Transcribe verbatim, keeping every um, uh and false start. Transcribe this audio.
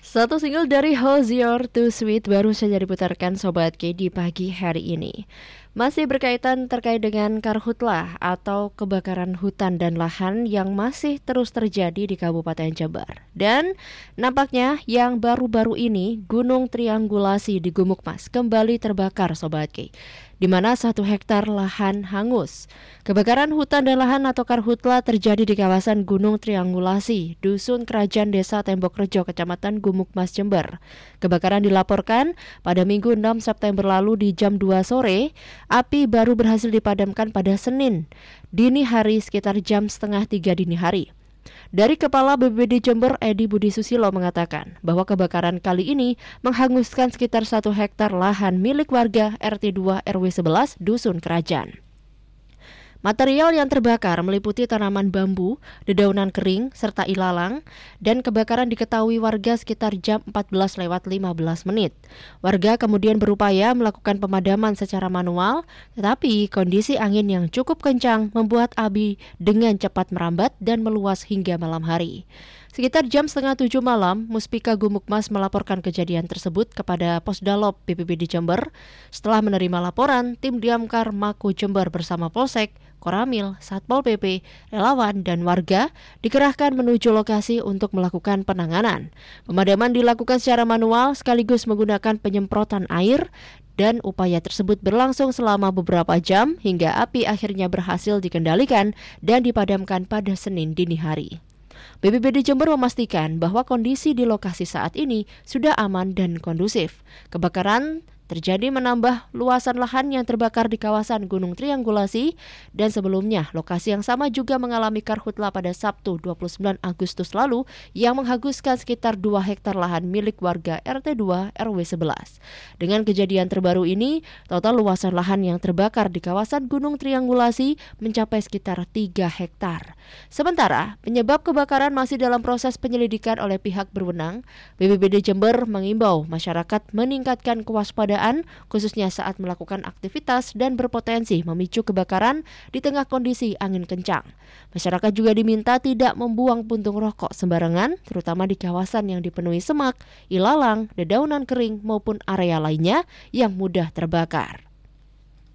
Satu single dari Hozier Too Sweet baru saja diputarkan Sobat K di pagi hari ini. Masih berkaitan terkait dengan karhutlah atau kebakaran hutan dan lahan yang masih terus terjadi di Kabupaten Jember. Dan nampaknya yang baru-baru ini Gunung Triangulasi di Gumukmas kembali terbakar Sobat K, di mana satu hektar lahan hangus. Kebakaran hutan dan lahan atau karhutla terjadi di kawasan Gunung Triangulasi, Dusun Kerajaan Desa Tembok Rejo, Kecamatan Gumukmas, Jember. Kebakaran dilaporkan pada Minggu enam September lalu di jam dua sore. Api baru berhasil dipadamkan pada Senin dini hari sekitar jam setengah tiga dini hari. Dari Kepala B P B D Jember, Edi Budi Susilo, mengatakan bahwa kebakaran kali ini menghanguskan sekitar satu hektar lahan milik warga R T dua R W sebelas Dusun Kerajaan. Material yang terbakar meliputi tanaman bambu, dedaunan kering, serta ilalang, dan kebakaran diketahui warga sekitar jam empat belas lewat lima belas menit. Warga kemudian berupaya melakukan pemadaman secara manual, tetapi kondisi angin yang cukup kencang membuat api dengan cepat merambat dan meluas hingga malam hari. Sekitar jam setengah tujuh malam, Muspika Gumukmas melaporkan kejadian tersebut kepada Posdalop B P B D Jember. Setelah menerima laporan, tim Damkar Mako Jember bersama Polsek, Koramil, Satpol P P, relawan, dan warga dikerahkan menuju lokasi untuk melakukan penanganan. Pemadaman dilakukan secara manual sekaligus menggunakan penyemprotan air, dan upaya tersebut berlangsung selama beberapa jam hingga api akhirnya berhasil dikendalikan dan dipadamkan pada Senin dini hari. B P B D Jember memastikan bahwa kondisi di lokasi saat ini sudah aman dan kondusif. Kebakaran terjadi menambah luasan lahan yang terbakar di kawasan Gunung Triangulasi, dan sebelumnya lokasi yang sama juga mengalami karhutla pada Sabtu dua puluh sembilan Agustus lalu yang menghanguskan sekitar dua hektar lahan milik warga R T dua R W sebelas. Dengan kejadian terbaru ini, total luasan lahan yang terbakar di kawasan Gunung Triangulasi mencapai sekitar tiga hektar. Sementara penyebab kebakaran masih dalam proses penyelidikan oleh pihak berwenang. B P B D Jember mengimbau masyarakat meningkatkan kewaspadaan khususnya saat melakukan aktivitas dan berpotensi memicu kebakaran di tengah kondisi angin kencang. Masyarakat juga diminta tidak membuang puntung rokok sembarangan, terutama di kawasan yang dipenuhi semak, ilalang, dedaunan kering maupun area lainnya yang mudah terbakar.